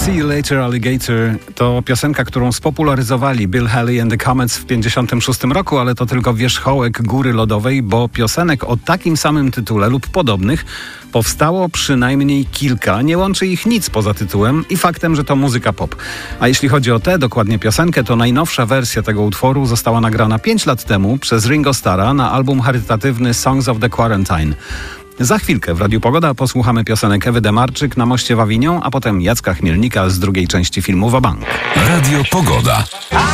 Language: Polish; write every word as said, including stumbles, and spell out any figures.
See You Later Alligator to piosenka, którą spopularyzowali Bill Haley and the Comets w pięćdziesiątym szóstym roku, ale to tylko wierzchołek góry lodowej, bo piosenek o takim samym tytule lub podobnych powstało przynajmniej kilka. Nie łączy ich nic poza tytułem i faktem, że to muzyka pop. A jeśli chodzi o tę dokładnie piosenkę, to najnowsza wersja tego utworu została nagrana pięć lat temu przez Ringo Starra na album charytatywny Songs of the Quarantine. Za chwilkę w Radiu Pogoda posłuchamy piosenek Ewy Demarczyk na moście w Avignon, a potem Jacka Chmielnika z drugiej części filmu Wabank. Radio Pogoda.